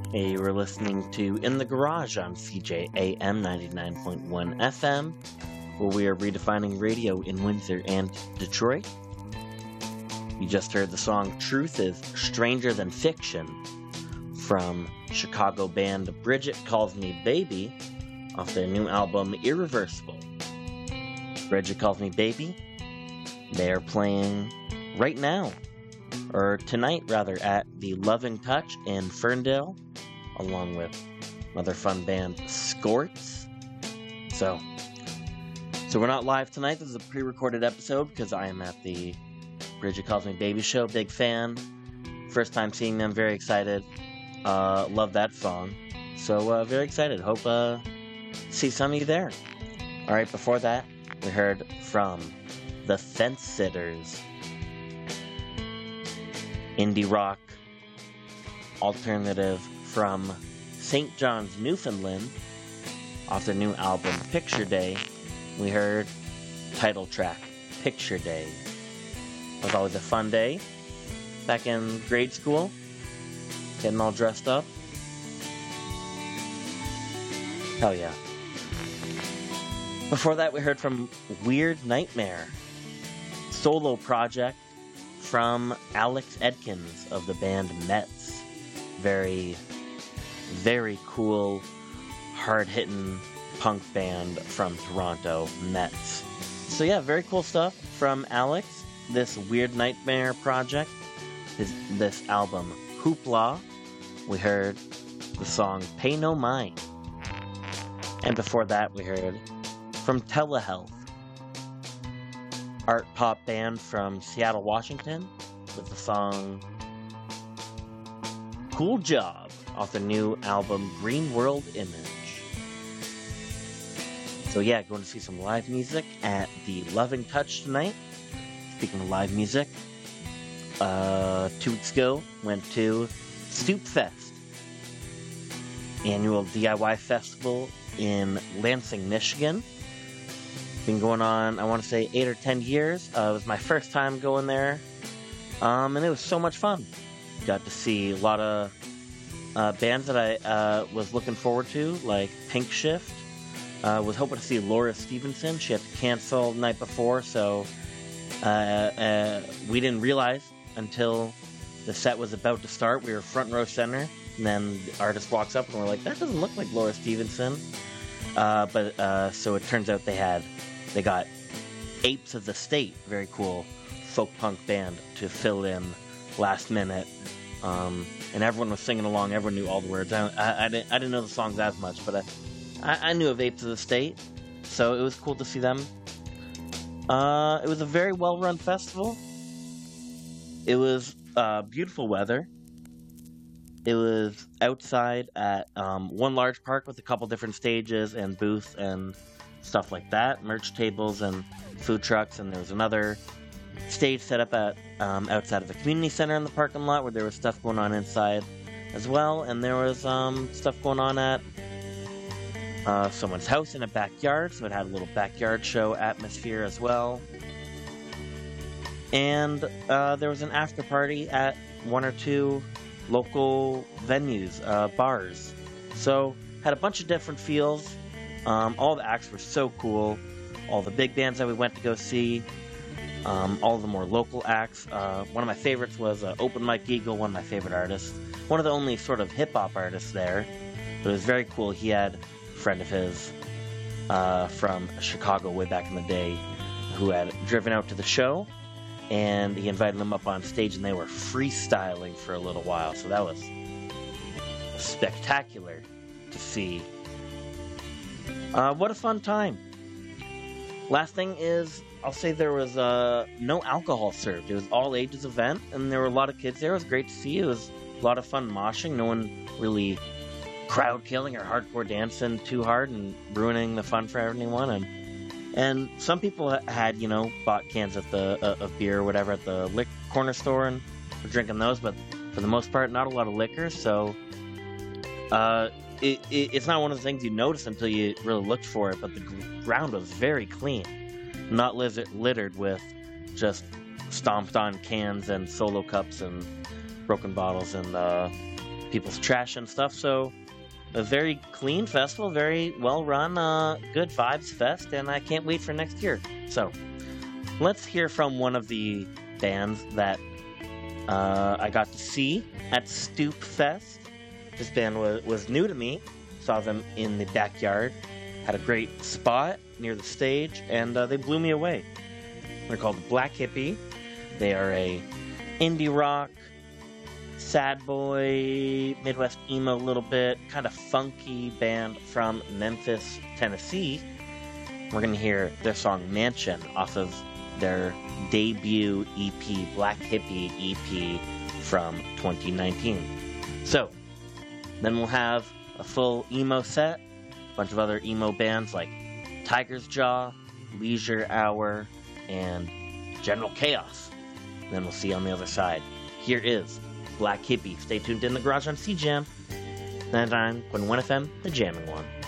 Hey, we're listening to In the Garage on CJAM 99.1 FM, where we are redefining radio in Windsor and Detroit. You just heard the song Truth is Stranger Than Fiction from Chicago band Bridget Calls Me Baby off their new album Irreversible. Bridget Calls Me Baby, they are playing right now, or tonight rather, at the Loving Touch in Ferndale, along with another fun band, Skorts. So we're not live tonight. This is a pre-recorded episode because I am at the Bridget Calls Me Baby show. Big fan. First time seeing them. Very excited. Love that song. So very excited. Hope see some of you there. All right. Before that, we heard from the Fence Sitters, indie rock alternative from St. John's, Newfoundland, off their new album Picture Day. We heard title track Picture Day. It was always a fun day back in grade school, getting all dressed up. Hell yeah. Before that, we heard from Weird Nightmare, solo project from Alex Edkins of the band Mets. Very, very cool, hard-hitting punk band from Toronto, Mets. So yeah, very cool stuff from Alex. This Weird Nightmare project, this album Hoopla. We heard the song Pay No Mind. And before that, we heard from Telehealth, art pop band from Seattle, Washington, with the song Cool Job off the new album Green World Image. So yeah, going to see some live music at the Loving Touch tonight. Speaking of live music, 2 weeks ago, went to Stoop Fest, annual DIY festival in Lansing, Michigan. Been going on, I want to say 8 or 10 years. It was my first time going there, and it was so much fun. Got to see a lot of bands that I was looking forward to, like Pink Shift. Was hoping to see Laura Stevenson. She had to cancel the night before, so we didn't realize until the set was about to start. We were front row center, and then the artist walks up, and we're like, that doesn't look like Laura Stevenson. But so it turns out they got Apes of the State, very cool folk punk band, to fill in last minute. And everyone was singing along. Everyone knew all the words. I didn't know the songs as much, but I knew of Apes of the State, so it was cool to see them. It was a very well-run festival. It was beautiful weather. It was outside at one large park with a couple different stages and booths and stuff like that, merch tables and food trucks, and there was another stage set up at outside of the community center in the parking lot where there was stuff going on inside as well, and there was stuff going on at someone's house in a backyard, so it had a little backyard show atmosphere as well. And there was an after party at 1 or 2 local venues, bars. So had a bunch of different feels. All the acts were so cool. All the big bands that we went to go see. All the more local acts. One of my favorites was Open Mike Eagle, one of my favorite artists. One of the only sort of hip-hop artists there. But it was very cool. He had a friend of his from Chicago way back in the day who had driven out to the show, and he invited them up on stage, and they were freestyling for a little while. So that was spectacular to see. What a fun time. Last thing is, I'll say there was no alcohol served. It was all ages event, and there were a lot of kids there. It was great to see. It was a lot of fun moshing. No one really crowd killing or hardcore dancing too hard and ruining the fun for everyone. And some people had, bought cans of beer or whatever at the corner store and were drinking those, but for the most part, not a lot of liquor. So it's not one of the things you notice until you really looked for it, but the ground was very clean. Not littered with just stomped on cans and solo cups and broken bottles and people's trash and stuff. So a very clean festival, very well run, good vibes fest, and I can't wait for next year. So let's hear from one of the bands that I got to see at Stoop Fest. This band was new to me. Saw them in the backyard, had a great spot near the stage, and they blew me away. They're called Black Hippie. They are a indie rock, sad boy, Midwest emo a little bit, kind of funky band from Memphis, Tennessee. We're going to hear their song Mansion off of their debut EP, Black Hippie EP from 2019. So, then we'll have a full emo set, a bunch of other emo bands like Tiger's Jaw, Leisure Hour, and General Chaos. Then we'll see you on the other side. Here is Black Hippie. Stay tuned in the garage on CJAM 99.1 FM, the jamming one.